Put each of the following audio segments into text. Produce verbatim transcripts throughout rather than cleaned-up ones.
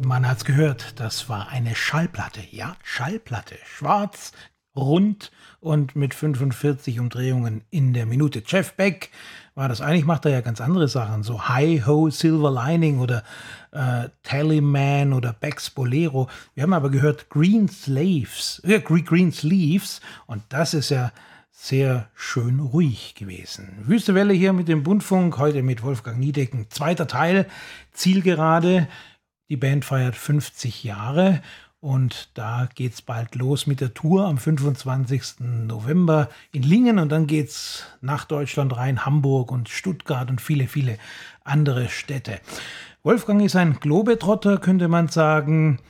Man hat's gehört, das war eine Schallplatte. Ja, Schallplatte. Schwarz, rund und mit fünfundvierzig Umdrehungen in der Minute. Jeff Beck war das. Eigentlich macht er ja ganz andere Sachen, so Hi Ho, Silver Lining oder äh, Tallyman oder Beck's Bolero. Wir haben aber gehört Green Slaves, äh, Green Sleeves, und das ist ja sehr schön ruhig gewesen. Wüste Welle hier mit dem Bundfunk, heute mit Wolfgang Niedecken. Zweiter Teil, Zielgerade. Die Band feiert fünfzig Jahre und da geht's bald los mit der Tour am fünfundzwanzigsten November in Lingen und dann geht's nach Deutschland rein, Hamburg und Stuttgart und viele, viele andere Städte. Wolfgang ist ein Globetrotter, könnte man sagen.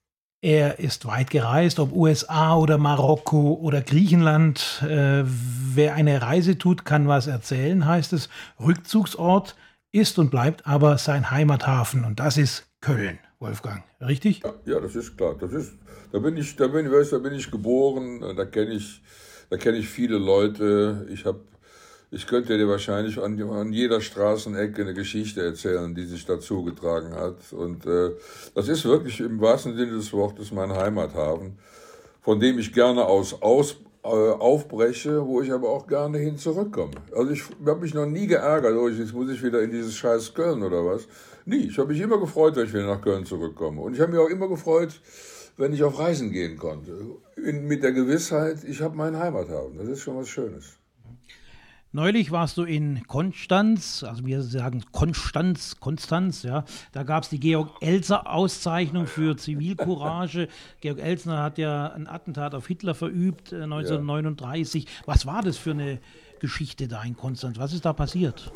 Er ist weit gereist, ob U S A oder Marokko oder Griechenland. Äh, wer eine Reise tut, kann was erzählen, heißt es. Rückzugsort ist und bleibt aber sein Heimathafen und das ist Köln, Wolfgang, richtig? Ja, ja, das ist klar. Das ist, da bin ich, da bin, weißt, da bin ich geboren, da kenne ich, da kenne ich viele Leute. Ich habe, ich könnte dir wahrscheinlich an, an jeder Straßenecke eine Geschichte erzählen, die sich dazu getragen hat. Und äh, das ist wirklich im wahrsten Sinne des Wortes mein Heimathafen, von dem ich gerne aus, aus äh, aufbreche, wo ich aber auch gerne hin zurückkomme. Also ich habe mich noch nie geärgert, oh, jetzt muss ich wieder in dieses scheiß Köln oder was. Nie, ich habe mich immer gefreut, wenn ich wieder nach Köln zurückkomme. Und ich habe mich auch immer gefreut, wenn ich auf Reisen gehen konnte. In, mit der Gewissheit, ich habe meinen Heimathafen. Das ist schon was Schönes. Neulich warst du in Konstanz, also wir sagen Konstanz, Konstanz, ja. Da gab es die Georg-Elser-Auszeichnung für Zivilcourage. Georg Elsner hat ja ein Attentat auf Hitler verübt, äh, neunzehnhundertneununddreißig. Ja. Was war das für eine Geschichte da in Konstanz? Was ist da passiert?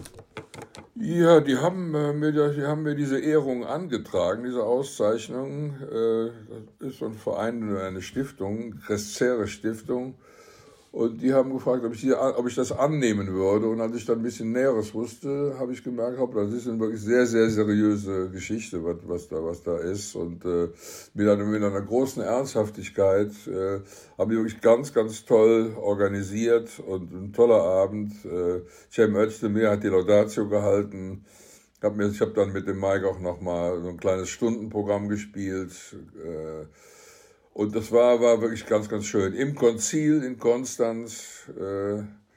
Ja, die haben, äh, mir, die haben mir diese Ehrung angetragen, diese Auszeichnung. Äh, das ist ein Verein, eine Stiftung, Crescere Stiftung. Und die haben gefragt, ob ich, die, ob ich das annehmen würde. Und als ich dann ein bisschen Näheres wusste, habe ich gemerkt, hopp, das ist eine wirklich sehr, sehr seriöse Geschichte, was, was, da, was da ist. Und äh, mit, einer, mit einer großen Ernsthaftigkeit äh, haben die wirklich ganz, ganz toll organisiert und ein toller Abend. Äh, Cem Özdemir hat die Laudatio gehalten. Hab mir, ich habe dann mit dem Mike auch nochmal so ein kleines Stundenprogramm gespielt. Äh, Und das war, war wirklich ganz, ganz schön. Im Konzil in Konstanz, äh,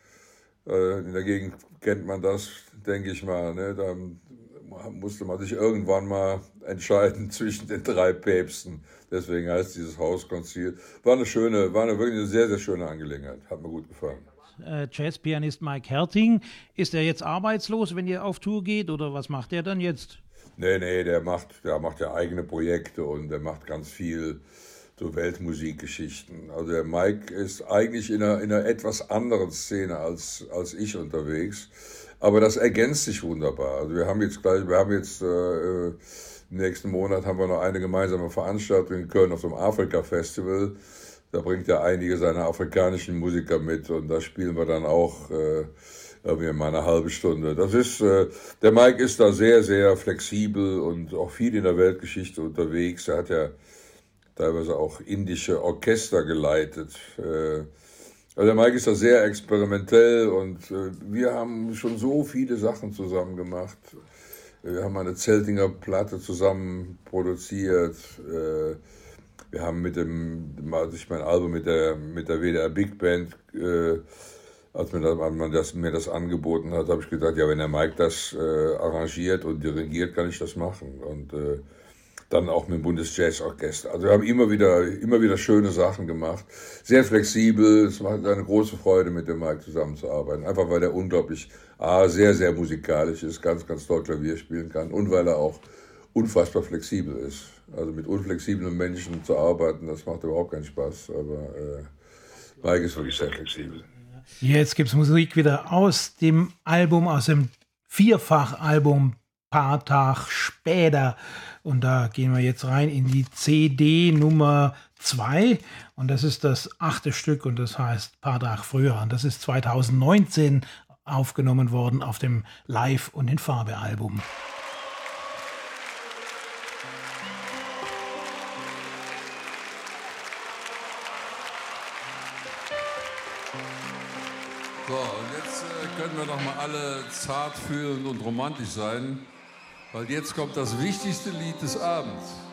äh, in der Gegend kennt man das, denke ich mal. Ne? Da musste man sich irgendwann mal entscheiden zwischen den drei Päpsten. Deswegen heißt dieses Hauskonzil. War eine schöne, war eine wirklich eine sehr, sehr schöne Angelegenheit. Hat mir gut gefallen. Äh, Jazzpianist Mike Herting, ist er jetzt arbeitslos, wenn ihr auf Tour geht, oder was macht er dann jetzt? Nee, nee, der macht, der macht ja eigene Projekte und der macht ganz viel so Weltmusikgeschichten. Also der Mike ist eigentlich in einer, in einer etwas anderen Szene als, als ich unterwegs, aber das ergänzt sich wunderbar. Also wir haben jetzt gleich, wir haben jetzt äh, im nächsten Monat haben wir noch eine gemeinsame Veranstaltung in Köln auf dem Afrika-Festival. Da bringt er einige seiner afrikanischen Musiker mit und da spielen wir dann auch äh, irgendwie mal eine halbe Stunde. Das ist, äh, der Mike ist da sehr, sehr flexibel und auch viel in der Weltgeschichte unterwegs. Er hat ja teilweise auch indische Orchester geleitet. Also der Mike ist da sehr experimentell und wir haben schon so viele Sachen zusammen gemacht. Wir haben eine Zeltinger Platte zusammen produziert. Wir haben mit dem, als ich mein Album mit der, mit der W D R Big Band, als mir das, als man das, mir das angeboten hat, habe ich gedacht, ja, wenn der Mike das arrangiert und dirigiert, kann ich das machen. Und dann auch mit dem Bundesjazzorchester. Also wir haben immer wieder, immer wieder schöne Sachen gemacht. Sehr flexibel. Es macht eine große Freude, mit dem Mike zusammenzuarbeiten. Einfach weil er unglaublich, A, sehr, sehr musikalisch ist, ganz, ganz toll Klavier spielen kann und weil er auch unfassbar flexibel ist. Also mit unflexiblen Menschen zu arbeiten, das macht überhaupt keinen Spaß. Aber äh, Mike ist wirklich sehr flexibel. Jetzt gibt es Musik wieder aus dem Album, aus dem Vierfach-Album Paar Tag später. Und da gehen wir jetzt rein in die C D Nummer zwei. Und das ist das achte Stück und das heißt Paar Tag früher. Und das ist zweitausendneunzehn aufgenommen worden auf dem Live- und in Farbe-Album. So, und jetzt äh, können wir doch mal alle zartfühlend und romantisch sein, weil jetzt kommt das wichtigste Lied des Abends.